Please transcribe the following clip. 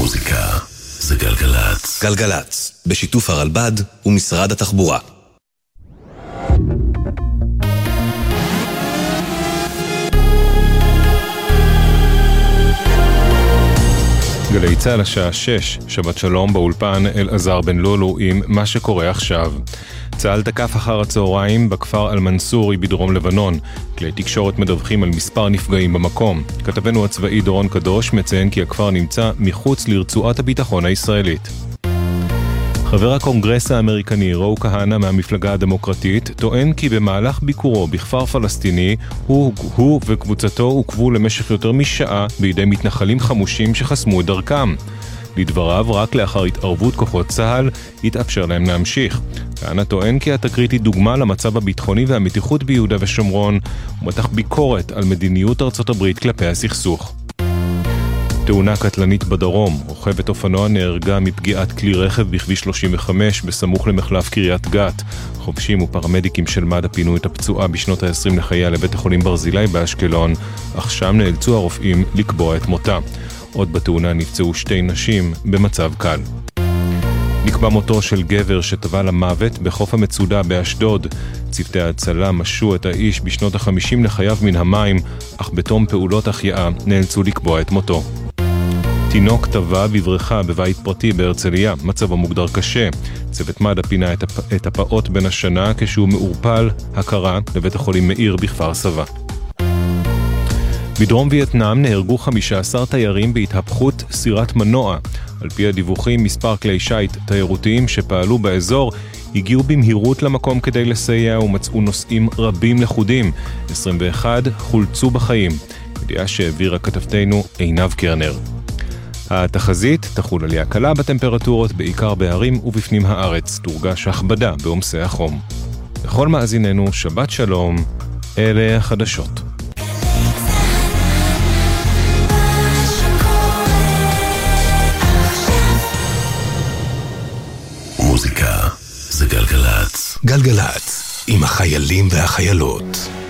מוזיקה זה גלגלץ. גלגלץ, בשיתוף הרלב"ד ומשרד התחבורה. גלי צהל השעה 6, שבת שלום באולפן אלעזר בן לולו עם מה שקורה עכשיו. צהל תקף אחר הצהריים בכפר אל-מנסורי בדרום לבנון. כלי תקשורת מדווחים על מספר נפגעים במקום. כתבנו הצבאי דורון קדוש מציין כי הכפר נמצא מחוץ לרצועת הביטחון הישראלית. חבר הקונגרס האמריקני רו כהנה מהמפלגה הדמוקרטית טוען כי במהלך ביקורו בכפר פלסטיני הוא וקבוצתו עוכבו למשך יותר משעה בידי מתנחלים חמושים שחסמו את דרכם. לדבריו, רק לאחר התערבות כוחות צה"ל התאפשר להם להמשיך. כהנה טוען כי התקרית היא דוגמה למצב הביטחוני והמתיחות ביהודה ושומרון ומתח ביקורת על מדיניות ארצות הברית כלפי הסכסוך. תאונה קטלנית בדרום, רוכבת אופנוע נהרגה מפגיעת כלי רכב בכביש 35 בסמוך למחלף קריית גת. חובשים ופרמדיקים של מד"א פינו את הפצועה בשנות ה-20 לחייה לבית החולים ברזילי באשקלון, אך שם נאלצו הרופאים לקבוע את מותה. עוד בתאונה נפצעו 2 נשים במצב קל. נקבע מותו של גבר שטבע למוות בחוף המצודה באשדוד. צוותי ההצלה משו את האיש בשנות ה-50 לחייו מן המים, אך בתום פעולות החייאה נאלצו לקבוע את מותו. תינוק טבע בבריכה בבית פרטי בהרצליה, מצבו מוגדר קשה. צוות מד"א פינה את הפעוט בן השנה כשהוא מעורפל הכרה לבית החולים מאיר בכפר סבא. בדרום וייטנאם נהרגו 15 תיירים בהתהפכות סירת מנוע. על פי הדיווחים, מספר כלי שיט תיירותיים שפעלו באזור הגיעו במהירות למקום כדי לסייע ומצאו נוסעים רבים לחודים. 21 חולצו בחיים. ידיעה שהעבירה כתבתנו עינב קרנר. התחזית תחול עלייה קלה בטמפרטורות בעיקר בערים ובפנים הארץ. תורגש הכבדה בעומסי החום. לכל מאזיננו שבת שלום, אלה החדשות. מוזיקה זה גלגלץ. גלגלץ, עם החיילים והחיילות.